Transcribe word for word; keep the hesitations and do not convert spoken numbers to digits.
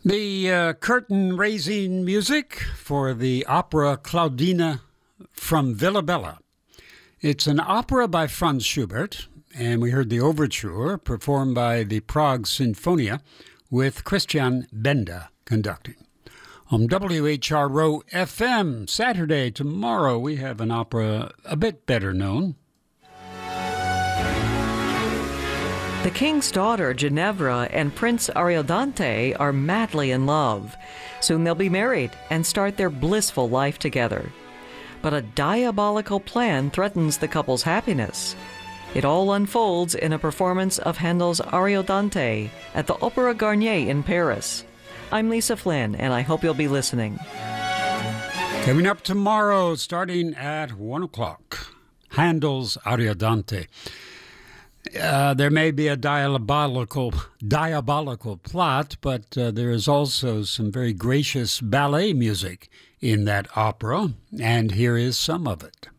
The uh, curtain-raising music for the opera Claudine from Villabella. It's an opera by Franz Schubert, and we heard the overture performed by the Prague Sinfonia with Christian Benda conducting. On W H R O F M, Saturday, tomorrow, we have an opera a bit better known. The king's daughter, Ginevra, and Prince Ariodante are madly in love. Soon they'll be married and start their blissful life together. But a diabolical plan threatens the couple's happiness. It all unfolds in a performance of Handel's Ariodante at the Opéra Garnier in Paris. I'm Lisa Flynn, and I hope you'll be listening. Coming up tomorrow, starting at one o'clock, Handel's Ariodante. Uh, there may be a diabolical, diabolical plot, but uh, there is also some very gracious ballet music in that opera, and here is some of it.